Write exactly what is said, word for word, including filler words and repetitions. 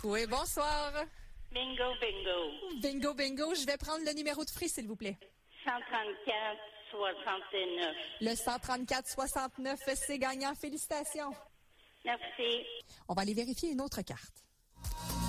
Oui, bonsoir. Bingo, bingo. Bingo, bingo. Je vais prendre le numéro de Free, s'il vous plaît. cent trente-quatre soixante-neuf. Le cent trente-quatre soixante-neuf, c'est gagnant. Félicitations. Merci. On va aller vérifier une autre carte.